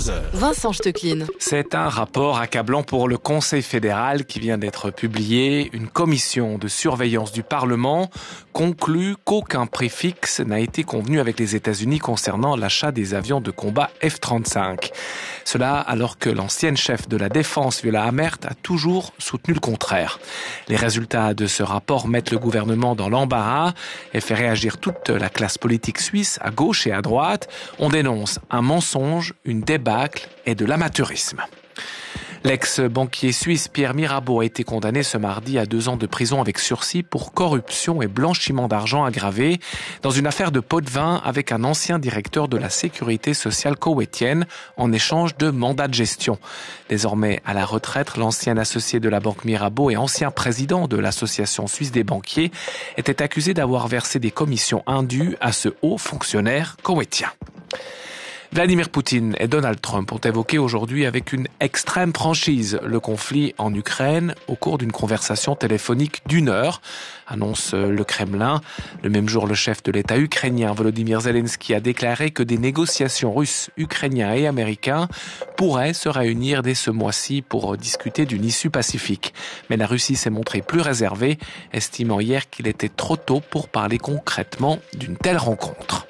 22h. Vincent Stecklin. C'est un rapport accablant pour le Conseil fédéral qui vient d'être publié. Une commission de surveillance du Parlement conclut qu'aucun prix fixe n'a été convenu avec les États-Unis concernant l'achat des avions de combat F-35. Cela alors que l'ancienne chef de la Défense, Viola Amherd, a toujours soutenu le contraire. Les résultats de ce rapport mettent le gouvernement dans l'embarras et fait réagir toute la classe politique suisse, à gauche et à droite. On dénonce un mensonge, une débâcle et de l'amateurisme. L'ex-banquier suisse Pierre Mirabeau a été condamné ce mardi à 2 ans de prison avec sursis pour corruption et blanchiment d'argent aggravé dans une affaire de pot de vin avec un ancien directeur de la sécurité sociale koweïtienne en échange de mandats de gestion. Désormais à la retraite, l'ancien associé de la banque Mirabeau et ancien président de l'association suisse des banquiers était accusé d'avoir versé des commissions indues à ce haut fonctionnaire koweïtien. Vladimir Poutine et Donald Trump ont évoqué aujourd'hui avec une extrême franchise le conflit en Ukraine au cours d'une conversation téléphonique d'1 heure, annonce le Kremlin. Le même jour, le chef de l'État ukrainien Volodymyr Zelensky a déclaré que des négociations russes, ukrainiens et américains pourraient se réunir dès ce mois-ci pour discuter d'une issue pacifique. Mais la Russie s'est montrée plus réservée, estimant hier qu'il était trop tôt pour parler concrètement d'une telle rencontre.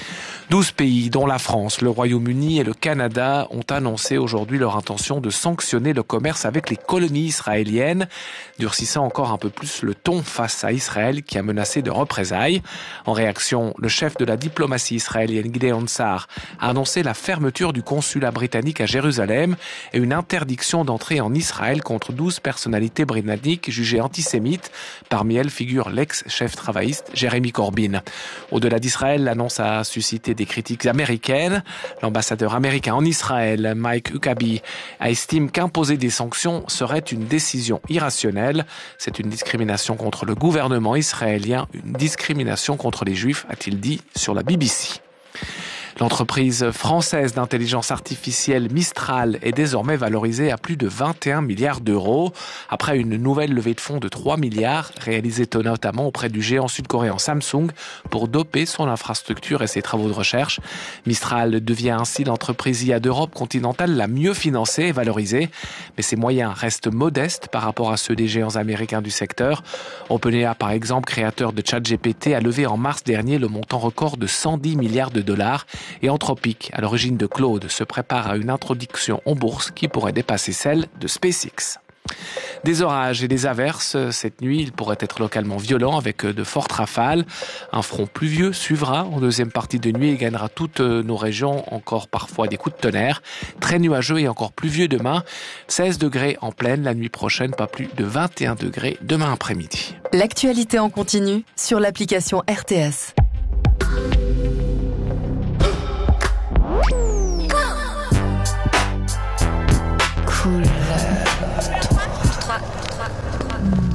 12 pays, dont la France, le Royaume-Uni et le Canada, ont annoncé aujourd'hui leur intention de sanctionner le commerce avec les colonies israéliennes, durcissant encore un peu plus le ton face à Israël qui a menacé de représailles. En réaction, le chef de la diplomatie israélienne, Gideon Sa'ar, a annoncé la fermeture du consulat britannique à Jérusalem et une interdiction d'entrée en Israël contre 12 personnalités britanniques jugées antisémites. Parmi elles figure l'ex-chef travailliste Jeremy Corbyn. Au-delà d'Israël, l'annonce a suscité des critiques américaines. L'ambassadeur américain en Israël, Mike Huckabee, estime qu'imposer des sanctions serait une décision irrationnelle. C'est une discrimination contre le gouvernement israélien, une discrimination contre les Juifs, a-t-il dit sur la BBC. L'entreprise française d'intelligence artificielle Mistral est désormais valorisée à plus de 21 milliards d'euros après une nouvelle levée de fonds de 3 milliards réalisée notamment auprès du géant sud-coréen Samsung pour doper son infrastructure et ses travaux de recherche. Mistral devient ainsi l'entreprise IA d'Europe continentale la mieux financée et valorisée, mais ses moyens restent modestes par rapport à ceux des géants américains du secteur. OpenAI, par exemple, créateur de ChatGPT, a levé en mars dernier le montant record de 110 milliards de dollars. Et Anthropic, à l'origine de Claude, se prépare à une introduction en bourse qui pourrait dépasser celle de SpaceX. Des orages et des averses cette nuit, il pourrait être localement violent avec de fortes rafales. Un front pluvieux suivra en deuxième partie de nuit et gagnera toutes nos régions, encore parfois des coups de tonnerre. Très nuageux et encore pluvieux demain. 16 degrés en pleine la nuit prochaine, pas plus de 21 degrés demain après-midi. L'actualité en continu sur l'application RTS.